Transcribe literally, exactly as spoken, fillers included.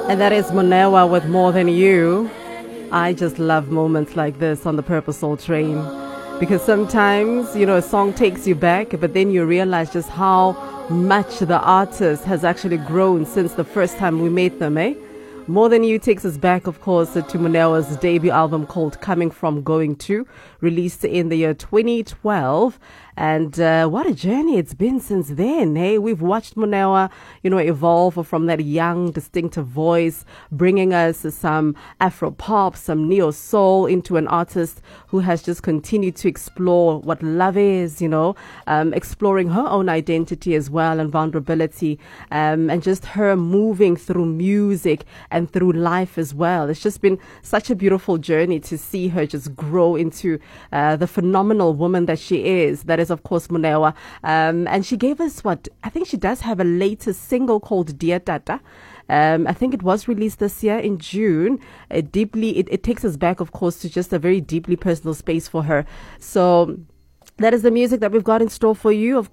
And that is Monewa with More Than You. I just love moments like this on the Purple Soul Train, because sometimes, you know, a song takes you back, but then you realize just how much the artist has actually grown since the first time we met them, eh? More Than You takes us back, of course, to Monewa's debut album called Coming From Going To, released in the year twenty twelve. And uh, what a journey it's been since then. Hey, we've watched Monewa, you know, evolve from that young, distinctive voice, bringing us some Afro pop, some neo soul, into an artist who has just continued to explore what love is, you know, um, exploring her own identity as well and vulnerability, um, and just her moving through music and through life as well. It's just been such a beautiful journey to see her just grow into uh, the phenomenal woman that she is. That is, of course, Monewa. Um, and she gave us what I think she does have a latest single called Dear Tata. Um, I think it was released this year in June. It deeply, it, it takes us back, of course, to just a very deeply personal space for her. So that is the music that we've got in store for you. Of